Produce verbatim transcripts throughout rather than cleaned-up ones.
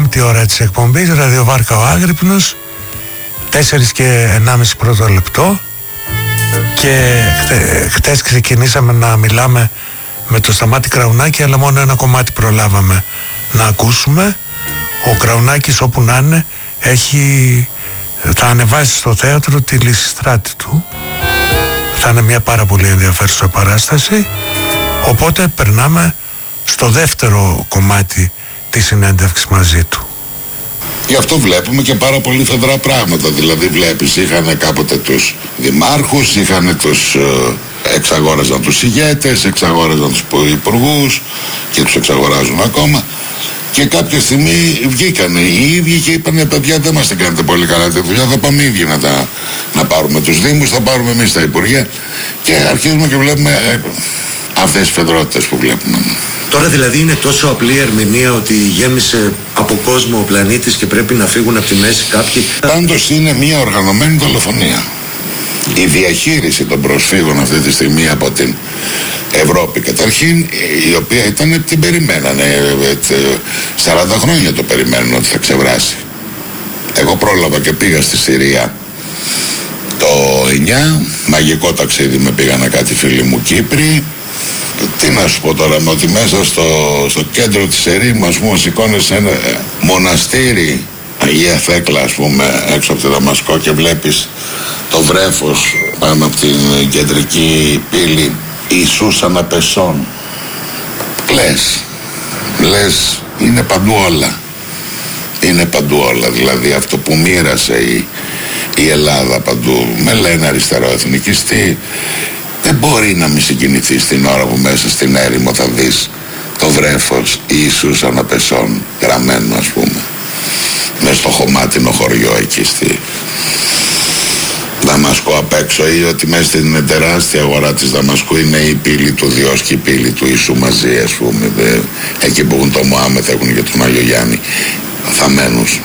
πέμπτη ώρα της εκπομπής, ραδιοβάρκα ο Άγρυπνος, τέσσερις και ενάμιση πρώτο λεπτό. Και χτε, χτες ξεκινήσαμε να μιλάμε με το Σταμάτη Κραουνάκη, αλλά μόνο ένα κομμάτι προλάβαμε να ακούσουμε. Ο Κραουνάκης, όπου να είναι, έχει, θα ανεβάσει στο θέατρο τη Λυσιστράτη του. Θα είναι μια πάρα πολύ ενδιαφέρουσα παράσταση. Οπότε περνάμε στο δεύτερο κομμάτι της συνέντευξης μαζί του. Γι' αυτό βλέπουμε και πάρα πολύ φεδρά πράγματα. Δηλαδή βλέπεις, είχαν κάποτε τους δημάρχους, είχαν τους ε, εξαγόραζαν τους ηγέτες, εξαγόραζαν τους υπουργούς και τους εξαγοράζουν ακόμα. Και κάποια στιγμή βγήκανε οι ίδιοι και είπανε, παιδιά, δεν μας την κάνετε πολύ καλά τη δουλειά, θα πάμε οι ίδιοι να, τα, να πάρουμε τους δήμους, θα πάρουμε εμείς τα υπουργεία. Και αρχίζουμε και βλέπουμε ε, αυτές τις φεδρότητες που βλέπουμε. Τώρα δηλαδή είναι τόσο απλή η ερμηνεία ότι γέμισε από κόσμο ο πλανήτης και πρέπει να φύγουν από τη μέση κάποιοι. Πάντως είναι μια οργανωμένη δολοφονία. Η διαχείριση των προσφύγων αυτή τη στιγμή από την Ευρώπη καταρχήν, η οποία ήταν, την περιμένανε, σαράντα χρόνια το περιμένουν ότι θα ξεβράσει. Εγώ πρόλαβα και πήγα στη Συρία το εννιά, μαγικό ταξίδι, με πήγανε κάτι φίλοι μου Κύπροι. Τι να σου πω τώρα, με ότι μέσα στο, στο κέντρο της ερήμου, ας πούμε, σηκώνεσαι ένα μοναστήρι, Αγία Θέκλα, ας πούμε, έξω από τη Δαμασκό, και βλέπεις το βρέφος πάνω από την κεντρική πύλη, Ιησούς αναπεσών. Λες, λες, είναι παντού όλα. Είναι παντού όλα, δηλαδή αυτό που μοίρασε η, η Ελλάδα παντού. Με λένε αριστεροεθνικιστή. Δεν μπορεί να μην συγκινηθείς την ώρα που μέσα στην έρημο θα δεις το βρέφος Ιησούς αναπεσών γραμμένο, ας πούμε, μες στο χωμάτινο χωριό εκεί στη Δαμασκό απ' έξω, ή ότι μέσα στην τεράστια αγορά της Δαμασκού είναι η πύλη του Διός και η πύλη του Ιησού μαζί, ας πούμε. Δε, εκεί που έχουν το Μωάμεθ έχουν και τον Άγιο Γιάννη θαμμένους.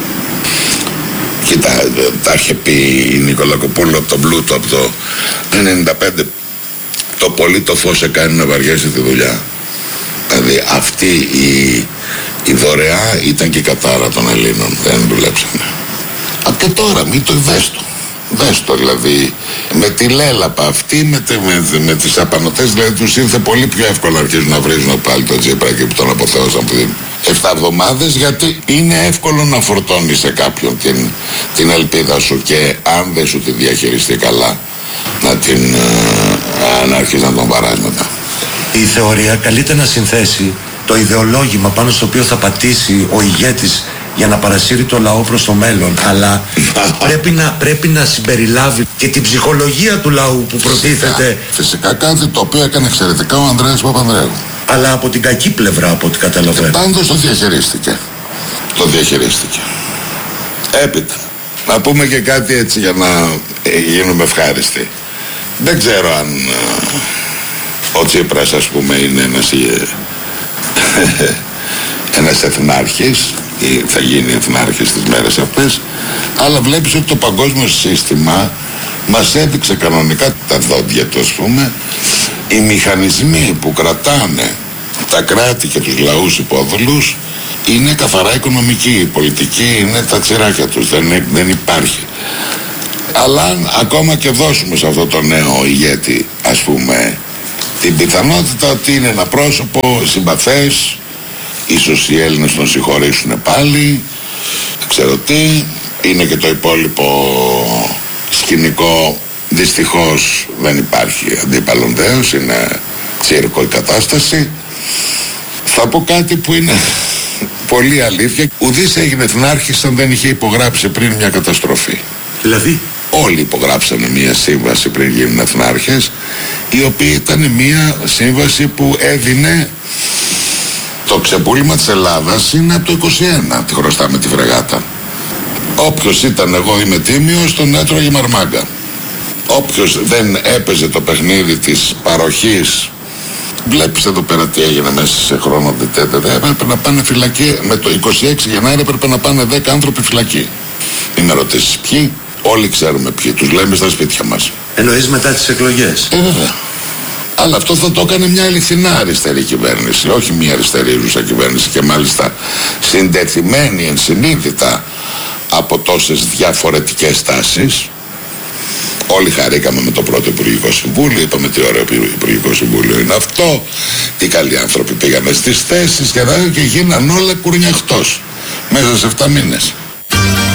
Κοίτα, τα είχε πει η Νικολακοπούλου από τον Πλούτο από το ενενήντα πέντε, το πολύ το φως σε κάνει να βαριέσαι τη δουλειά. Δηλαδή αυτή η, η δωρεά ήταν και η κατάρα των Ελλήνων, δεν δουλέψανε. Από και τώρα μην το δες το. Δες το, δηλαδή με τη λέλαπα αυτή, με, τε, με, με τις απανωτές, δηλαδή τους ήρθε πολύ πιο εύκολα να αρχίζουν να βρίζουν πάλι το Τσίπρα που τον αποθέωσαν πριν εφτά εβδομάδες, γιατί είναι εύκολο να φορτώνεις σε κάποιον την, την ελπίδα σου, και αν δεν σου τη διαχειριστεί καλά να την ε, να αρχίσεις να τον βαράς μετά. Η θεωρία καλείται να συνθέσει το ιδεολόγημα πάνω στο οποίο θα πατήσει ο ηγέτης για να παρασύρει το λαό προς το μέλλον, αλλά πρέπει, να, πρέπει να συμπεριλάβει και την ψυχολογία του λαού που προτίθεται. Φυσικά, φυσικά κάτι το οποίο έκανε εξαιρετικά ο Ανδρέας Παπανδρέου. Αλλά από την κακή πλευρά, από ό,τι καταλαβαίνω. Πάντως το διαχειρίστηκε. Το διαχειρίστηκε. Έπειτα, να πούμε και κάτι έτσι για να γίνουμε ευχάριστοι. Δεν ξέρω αν ε, ο Τσίπρας, ας πούμε, είναι ένας, ε, ένας εθνάρχης ή θα γίνει εθνάρχης τις μέρες αυτές, αλλά βλέπεις ότι το παγκόσμιο σύστημα μας έδειξε κανονικά τα δόντια του, ας πούμε. Οι μηχανισμοί που κρατάνε τα κράτη και τους λαούς υπόδουλους είναι καθαρά οικονομική. Η πολιτική είναι τα τσιράκια τους, δεν, δεν υπάρχει. Αλλά αν ακόμα και δώσουμε σε αυτό το νέο ηγέτη, ας πούμε, την πιθανότητα ότι είναι ένα πρόσωπο συμπαθές, ίσως οι Έλληνες τον συγχωρήσουν πάλι, δεν ξέρω τι, είναι και το υπόλοιπο σκηνικό, δυστυχώς δεν υπάρχει αντίπαλον δέος, είναι τσίρκο η κατάσταση. Θα πω κάτι που είναι πολύ αλήθεια. Ουδής έγινε εθνάρχης αν δεν είχε υπογράψει πριν μια καταστροφή. Δηλαδή όλοι υπογράψανε μια σύμβαση πριν γίνουν εθνάρχες, η οποία ήταν μια σύμβαση που έδινε το ξεπούλημα της Ελλάδας είναι από το είκοσι ένα, τη χρωστάμε τη φρεγάτα. Όποιος ήταν εγώ είμαι τίμιος, τον έτρωγε μαρμάγκα. Όποιος δεν έπαιζε το παιχνίδι της παροχής, βλέπεις εδώ πέρα τι έγινε μέσα σε χρόνο διτέτε, έπρεπε να πάνε φυλακή. Με το είκοσι έξι Γενάρη έπρεπε να πάνε δέκα άνθρωποι φυλακή. Μην με ρωτήσεις ποιοι, όλοι ξέρουμε ποιοι, τους λέμε στα σπίτια μας. Εννοείς μετά τις εκλογές? Ε, βέβαια. Αλλά αυτό θα το έκανε μια αληθινά αριστερή κυβέρνηση, όχι μια αριστερή ρούσα κυβέρνηση, και μάλιστα στη συντεθειμένοι ενσυνείδητα από τόσες διαφορετικές τάσεις. Όλοι χαρήκαμε με το πρώτο Υπουργικό Συμβούλιο, είπαμε τι ωραίο Υπουργικό Συμβούλιο είναι αυτό, τι καλοί άνθρωποι πήγαμε στις θέσεις και, και γίναν όλα κουρνιαχτός μέσα σε εφτά μήνες.